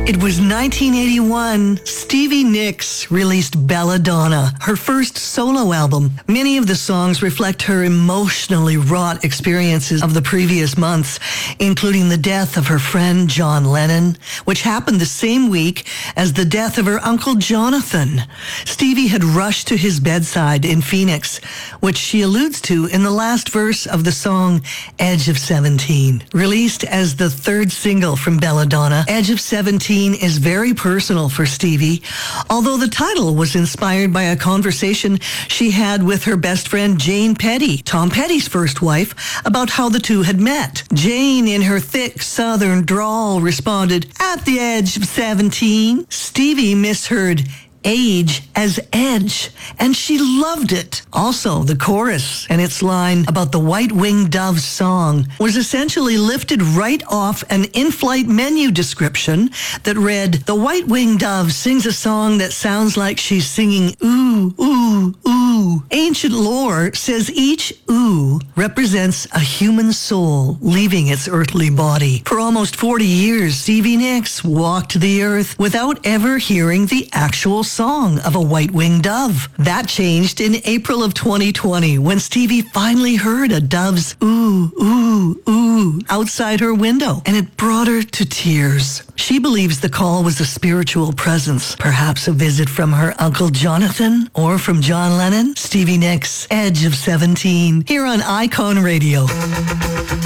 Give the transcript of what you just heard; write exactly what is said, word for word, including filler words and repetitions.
It was nineteen eighty-one. Stevie Nicks released Belladonna, her first solo album. Many of the songs reflect her emotionally wrought experiences of the previous months, including the death of her friend John Lennon, which happened the same week as the death of her uncle Jonathan. Stevie had rushed to his bedside in Phoenix, which she alludes to in the last verse of the song Edge of seventeen. Released as the third single from Belladonna, Edge of seventeen is very personal for Stevie, although the title was inspired by a conversation she had with her best friend Jane Petty, Tom Petty's first wife, about how the two had met. Jane, in her thick southern drawl, responded, "At the edge of seventeen." Stevie misheard age as edge, and she loved it. Also, the chorus and its line about the white-winged dove song was essentially lifted right off an in-flight menu description that read, "The white-winged dove sings a song that sounds like she's singing ooh, ooh, ooh." Ancient lore says each ooh represents a human soul leaving its earthly body. For almost forty years, Stevie Nicks walked the earth without ever hearing the actual song of a white-winged dove. That changed in April of twenty twenty when Stevie finally heard a dove's ooh, ooh, ooh outside her window, and it brought her to tears. She believes the call was a spiritual presence, perhaps a visit from her Uncle Jonathan or from John Lennon. Stevie Nicks, Edge of seventeen, here on Icon Radio.